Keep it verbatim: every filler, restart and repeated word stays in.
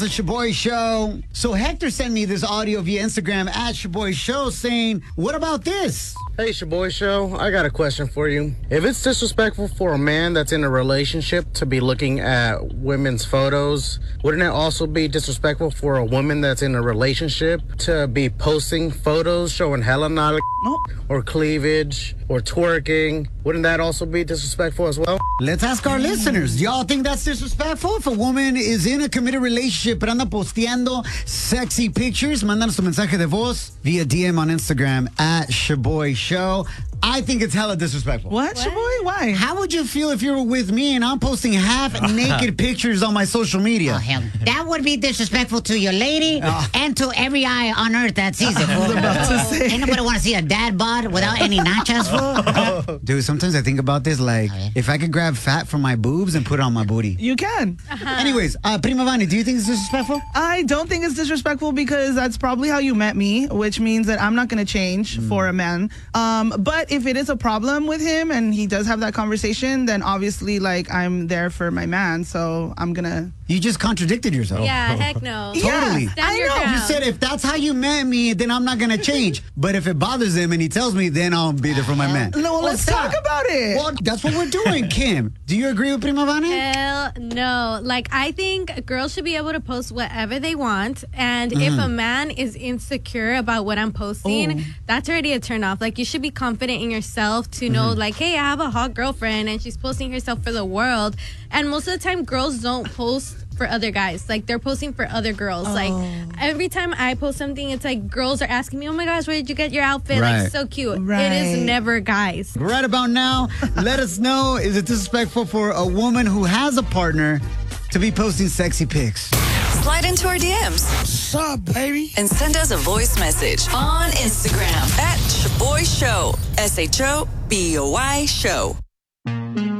the Shaboy Show. So Hector sent me this audio via Instagram at Shaboy Show saying, what about this? Hey, Shaboy Show, I got a question for you. If it's disrespectful for a man that's in a relationship to be looking at women's photos, wouldn't it also be disrespectful for a woman that's in a relationship to be posting photos showing hella knowledge No. or cleavage or twerking? Wouldn't that also be disrespectful as well? Let's ask our listeners. Do y'all think that's disrespectful? If a woman is in a committed relationship pero anda posteando sexy pictures, mándanos tu mensaje de voz via D M on Instagram at Shaboy Show. I think it's hella disrespectful. What, Shaboy? Why? How would you feel if you were with me and I'm posting half-naked pictures on my social media? Oh, hell. That would be disrespectful to your lady and to every eye on earth that sees it. Fool. about to say. Ain't nobody want to see a dad bod without any nachos, fool. Dude, sometimes I think about this, like, Oh, yeah. if I could grab fat from my boobs and put it on my booty. You can. Anyways, uh, Prima Vani, do you think it's disrespectful? I don't think it's disrespectful because that's probably how you met me, which means that I'm not going to change Mm. for a man. Um, but if it is a problem with him and he does have that conversation, then obviously, like, I'm there for my man, so I'm going to... You just contradicted yourself. Yeah, heck no. Totally. Stand I your know. ground. You said if that's how you met me, then I'm not going to change. But if it bothers him and he tells me, then I'll be there for my man. No, well, let's stop. talk about it. Well, that's what we're doing, Kim. Do you agree with Prima Vani? Hell no. Like, I think girls should be able to post whatever they want. And if a man is insecure about what I'm posting, Oh. that's already a turn off. Like, you should be confident in yourself to know, like, hey, I have a hot girlfriend and she's posting herself for the world. And most of the time, girls don't post for other guys. Like, they're posting for other girls. Like, every time I post something, it's like girls are asking me, oh my gosh, where did you get your outfit? Right. Like, so cute. It Right. is never guys. Right about now, let us know, is it disrespectful for a woman who has a partner to be posting sexy pics? Slide into our D Ms. What's up, baby? And send us a voice message on Instagram at Shaboy Show. S H O B O Y Show.